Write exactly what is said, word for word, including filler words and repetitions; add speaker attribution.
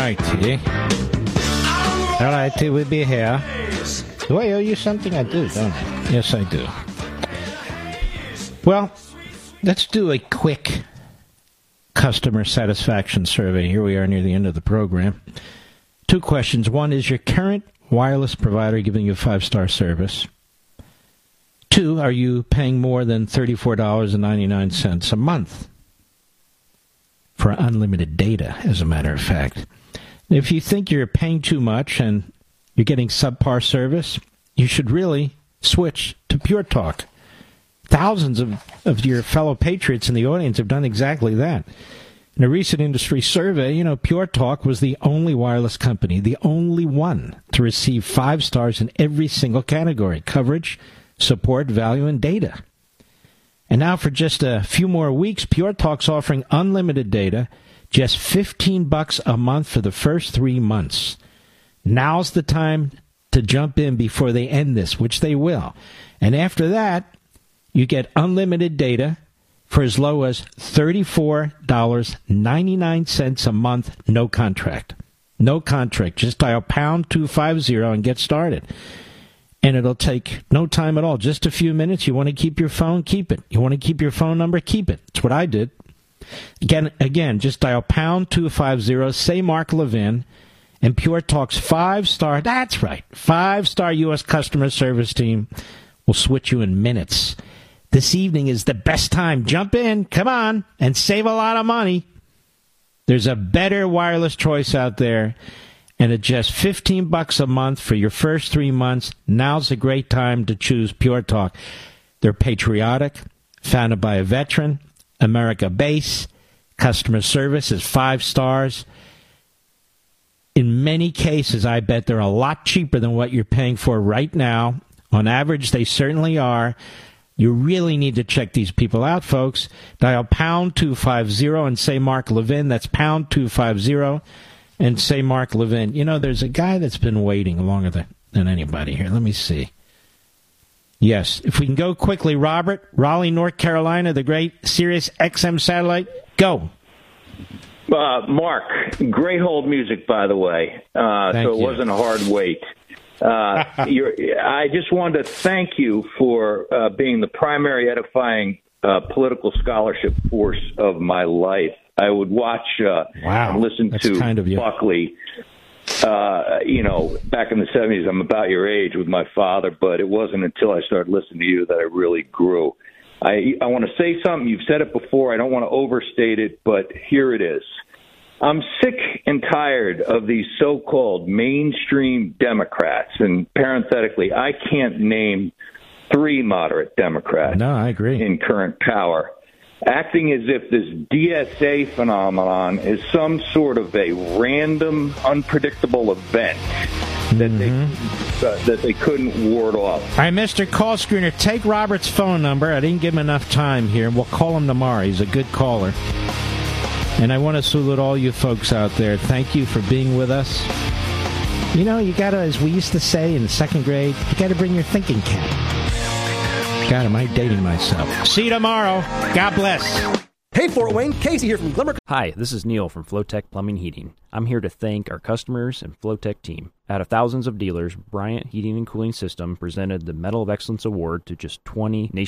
Speaker 1: righty. All righty, we'll be here. Do I owe you something? I do, don't I? Yes, I do. Well, let's do a quick customer satisfaction survey. Here we are near the end of the program. Two questions. One, is your current wireless provider giving you five-star service? Two, are you paying more than thirty-four dollars and ninety-nine cents a month for unlimited data, as a matter of fact? If you think you're paying too much and you're getting subpar service, you should really switch to Pure Talk. Thousands of, of your fellow patriots in the audience have done exactly that. In a recent industry survey, you know, Pure Talk was the only wireless company, the only one to receive five stars in every single category: coverage, support, value, and data. And now for just a few more weeks, Pure Talk's offering unlimited data, just fifteen bucks a month for the first three months. Now's the time to jump in before they end this, which they will. And after that, you get unlimited data for as low as thirty-four dollars and ninety-nine cents a month, no contract. No contract. Just dial pound two fifty and get started. And it'll take no time at all, just a few minutes. You want to keep your phone? Keep it. You want to keep your phone number? Keep it. That's what I did. Again, again, just dial pound two fifty, say Mark Levin, and Pure Talk's five-star, that's right, five-star U S customer service team will switch you in minutes. This evening is the best time. Jump in, come on, and save a lot of money. There's a better wireless choice out there. And at just fifteen bucks a month for your first three months, now's a great time to choose Pure Talk. They're patriotic, founded by a veteran, America base, customer service is five stars. In many cases, I bet they're a lot cheaper than what you're paying for right now. On average, they certainly are. You really need to check these people out, folks. Dial pound two fifty and say Mark Levin. That's pound two fifty. And say Mark Levin. You know, there's a guy that's been waiting longer than, than anybody here. Let me see. Yes, if we can go quickly, Robert, Raleigh, North Carolina, the great Sirius X M satellite. Go.
Speaker 2: Uh, Mark, great hold music, by the way. Uh, so it
Speaker 1: you.
Speaker 2: wasn't a hard wait. Uh, you're, I just wanted to thank you for uh, being the primary edifying uh, political scholarship force of my life. I would watch uh,
Speaker 1: wow.
Speaker 2: and listen
Speaker 1: That's
Speaker 2: to
Speaker 1: kind of you.
Speaker 2: Buckley. Uh, you know, back in the seventies, I'm about your age with my father, but it wasn't until I started listening to you that I really grew. I, I want to say something. You've said it before. I don't want to overstate it, but here it is. I'm sick and tired of these so-called mainstream Democrats. And parenthetically, I can't name three moderate Democrats
Speaker 1: no, I agree.
Speaker 2: in current power, acting as if this D S A phenomenon is some sort of a random, unpredictable event that, mm-hmm. they, uh, that they couldn't ward off.
Speaker 1: All right, Mister Call Screener, take Robert's phone number. I didn't give him enough time here. We'll call him tomorrow. He's a good caller. And I want to salute all you folks out there. Thank you for being with us. You know, you got to, as we used to say in second grade, you got to bring your thinking cap. God, am I dating myself? See you tomorrow. God bless.
Speaker 3: Hey, Fort Wayne, Casey here from Glimmer.
Speaker 4: Hi, this is Neil from Flowtech Plumbing Heating. I'm here to thank our customers and Flowtech team. Out of thousands of dealers, Bryant Heating and Cooling System presented the Medal of Excellence Award to just twenty nationwide